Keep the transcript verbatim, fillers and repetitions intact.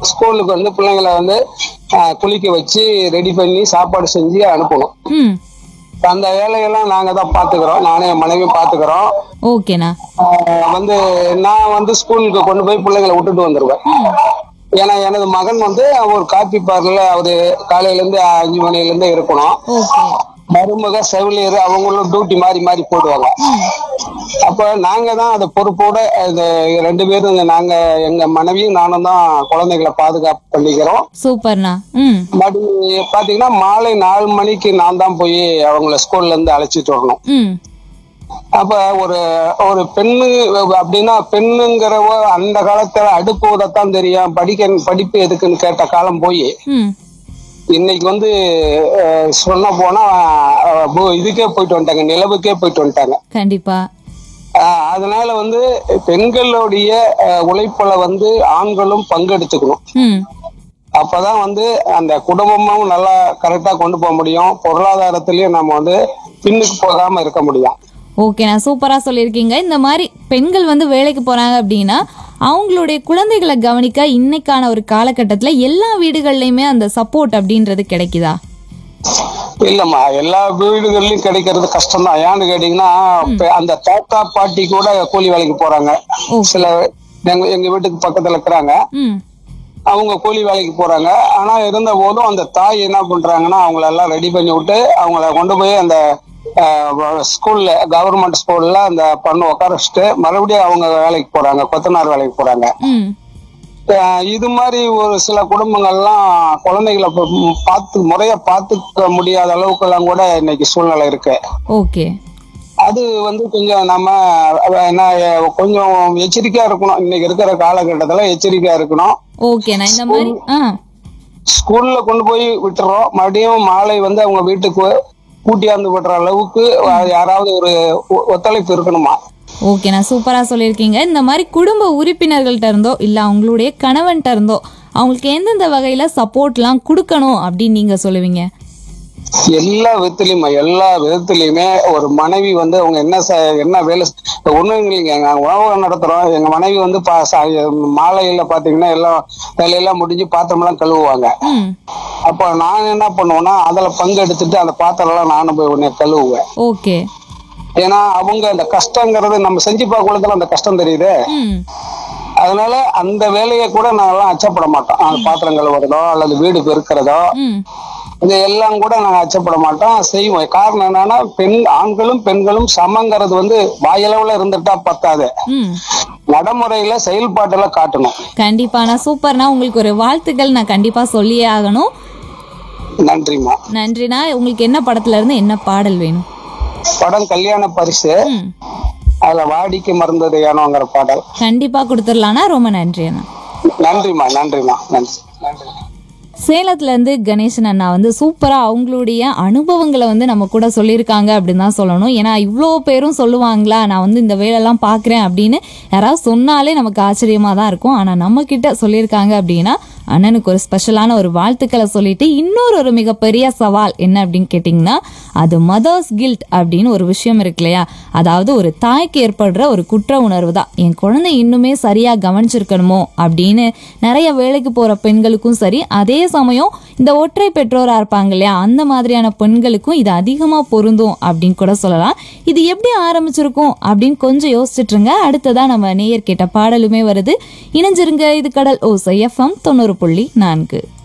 ஸ்கூலுக்கு வந்து பிள்ளைங்களை வந்து குளிக்க வச்சு ரெடி பண்ணி சாப்பாடு செஞ்சு அனுப்பணும். அந்த வேலையெல்லாம் நாங்க தான் பாத்துக்கிறோம். நானே என் மனைவி பாத்துக்கிறோம். ஓகேண்ணா. வந்து நான் வந்து ஸ்கூலுக்கு கொண்டு போய் பிள்ளைங்களை விட்டுட்டு வந்துருவேன். ஏன்னா எனது மகன் வந்து ஒரு காப்பி பார்ல அவரு காலையில இருந்து அஞ்சு மணில இருந்து இருக்கணும். மருமக செவிலியர் அவங்களும் டியூட்டி மாறி மாறி போடுவாங்க. அப்ப நாங்க தான் அதை பொறுப்போட ரெண்டு பேரும் நாங்க எங்க மனைவியும் நானும் தான் குழந்தைகளை பாதுகாப்பு பண்ணிக்கிறோம். சூப்பர்ண்ணா. மறுபடி பாத்தீங்கன்னா மாலை நாலு மணிக்கு நான் தான் போய் அவங்கள ஸ்கூல்ல இருந்து அழைச்சிட்டு வரணும். அப்ப ஒரு ஒரு பெண்ணு அப்படின்னா பெண்ணுங்கிறவ அந்த காலத்துல அடுப்பு ஊதத்தான் தெரியும், படிக்க படிப்பு எதுக்குன்னு கேட்ட காலம் போய் இன்னைக்கு வந்து சொன்ன போனா இதுக்கே போயிட்டு வந்துட்டாங்க, நிலவுக்கே போயிட்டு வந்துட்டாங்க. கண்டிப்பா. அதனால வந்து பெண்களுடைய உழைப்புல வந்து ஆண்களும் பங்கெடுத்துக்கணும். அப்பதான் வந்து அந்த குடும்பமும் நல்லா கரெக்டா கொண்டு போக முடியும். பொருளாதாரத்திலயும் நம்ம வந்து பின்னுக்கு போகாம இருக்க முடியும். ஓகே, நான் சூப்பரா சொல்லியிருக்கீங்க. இந்த மாதிரி பெண்கள் வந்து வேலைக்கு போறாங்க அப்படின்னா அவங்களுடைய குழந்தைகளை கவனிக்க இன்னைக்கான ஒரு காலகட்டத்துல எல்லா வீடுகள்லயுமே அந்த சப்போர்ட் அப்படின்றது கிடைக்குதா? இல்லம்மா, எல்லா வீடுகள்லயும் கிடைக்கிறது கஷ்டம் தான். ஏன்னு கேட்டீங்கன்னா அந்த தாத்தா பாட்டி கூட கூலி வேலைக்கு போறாங்க. சில எங்க எங்க வீட்டுக்கு பக்கத்துல இருக்கிறாங்க, அவங்க கூலி வேலைக்கு போறாங்க. ஆனா இருந்த போதும் அந்த தாய் என்ன பண்றாங்கன்னா அவங்கள எல்லாம் ரெடி பண்ணி விட்டு அவங்கள கொண்டு போய் அந்த ஸ்கூல்ல கவர்மெண்ட் ஸ்கூல்ல அந்த பண்ணு உட்கார வச்சுட்டு மறுபடியும் அவங்க வேலைக்கு போறாங்க, கொத்தனார் வேலைக்கு போறாங்க. இது மாதிரி ஒரு சில குடும்பங்கள்லாம் குழந்தைகளை பார்த்து முறையா பார்த்துக்க முடியாத அளவுக்கு எல்லாம் கூட இன்னைக்கு சூழ்நிலை இருக்கு. ஓகே, அது வந்து கொஞ்சம் நம்ம என்ன கொஞ்சம் எச்சரிக்கையா இருக்கணும். இன்னைக்கு இருக்கிற காலகட்டத்துல எச்சரிக்கையா இருக்கணும். ஓகே, நான் இந்த மாதிரி ஸ்கூல்ல கொண்டு போய் விட்டுறோம், மறுபடியும் மாலை வந்து அவங்க வீட்டுக்கு கூட்டியாந்து விடுற அளவுக்கு யாராவது ஒரு ஒத்துழைப்பு இருக்கணுமா? ஓகே, நான் சூப்பரா சொல்லியிருக்கீங்க. இந்த மாதிரி குடும்ப உறுப்பினர்கள்ட்ட இருந்தோ இல்ல அவங்களுடைய கணவன்கிட்ட இருந்தோ அவங்களுக்கு எந்தெந்த வகையில சப்போர்ட் எல்லாம் கொடுக்கணும் அப்படின்னு நீங்க சொல்லுவீங்க? எல்லா விதத்திலயுமே எல்லா விதத்திலயுமே ஒரு மனைவி வந்து அவங்க என்ன என்ன வேலை ஒண்ணும் இல்லைங்க. நாங்க உணவகம் நடத்துறோம். எங்க மனைவி வந்து மாலையில பாத்தீங்கன்னா எல்லாம் வேலையெல்லாம் முடிஞ்சு பாத்திரம் எல்லாம் கழுவுவாங்க. அப்ப நான் என்ன பண்ணுவேன்னா அதுல பங்கு எடுத்துட்டு அந்த பாத்திரம் எல்லாம் நானும் போய் உடனே கழுவுவேன். ஓகே, ஏன்னா அவங்க அந்த கஷ்டங்கிறது நம்ம செஞ்சு பார்க்கறதுல அந்த கஷ்டம் தெரியுது. அதனால அந்த வேலையை கூட நாங்கெல்லாம் அச்சப்பட மாட்டோம். அந்த பாத்திரம் கழுவுறதோ அல்லது வீடு பெருக்கிறதோ இது எல்லாம் கூட நாங்க அச்சப்பட மாட்டோம், செய்வோம். காரணம் என்னன்னா பெண் ஆண்களும் பெண்களும் சமங்கிறது வந்து வாயளவுல இருந்துட்டா பத்தாது, நடைமுறையில செயல்பாட்டுல காட்டணும். கண்டிப்பா, நான் சூப்பர்னா உங்களுக்கு ஒரு வாழ்த்துக்கள் நான் கண்டிப்பா சொல்லியே ஆகணும். நன்றிமா. நன்றினா. உங்களுக்கு என்ன படத்துல இருந்து என்ன பாடல் வேணும்? படம் கல்யாண பரிசு, அதுல வாடிக்கு மறந்தது ஏனோங்கிற பாடல் கண்டிப்பா கொடுத்துடலாம்னா. ரொம்ப நன்றி அண்ணா. நன்றிமா. நன்றிமா. நன்றி. நன்றி. சேலத்துல இருந்து கணேசன் அண்ணா வந்து சூப்பரா அவங்களுடைய அனுபவங்களை வந்து நம்ம கூட சொல்லியிருக்காங்க அப்படின்னு தான் சொல்லணும். ஏன்னா இவ்வளோ பேரும் சொல்லுவாங்களா நான் வந்து இந்த வேலையெல்லாம் பார்க்குறேன் அப்படின்னு யாராவது சொன்னாலே நமக்கு ஆச்சரியமா தான் இருக்கும். ஆனா நம்ம கிட்ட சொல்லியிருக்காங்க அப்படின்னா அண்ணனுக்கு ஒரு ஸ்பெஷலான ஒரு வாழ்த்துக்களை சொல்லிட்டு இன்னொரு ஒரு மிகப்பெரிய சவால் என்ன அப்படின்னு கேட்டிங்கன்னா அது மதர்ஸ் கில்ட் அப்படின்னு ஒரு விஷயம் இருக்கு இல்லையா? அதாவது ஒரு தாய்க்கு ஏற்படுற ஒரு குற்ற உணர்வு தான். என் குழந்தை இன்னுமே சரியா கவனிச்சிருக்கணுமோ அப்படின்னு நிறைய வேலைக்கு போற பெண்களுக்கும் சரி, அதே சமயம் இந்த ஒற்றை பெற்றோரா இருப்பாங்க இல்லையா அந்த மாதிரியான பெண்களுக்கும் இது அதிகமா பொருந்தும் அப்படின்னு கூட சொல்லலாம். இது எப்படி ஆரம்பிச்சிருக்கும் அப்படின்னு கொஞ்சம் யோசிச்சுட்டு இருங்க. அடுத்ததா நம்ம நேயர் கேட்ட பாடலுமே வருது. இணைஞ்சிருங்க. இது கடல் ஓசை எஃப்எம் தொண்ணூறு புள்ளி நான்கு.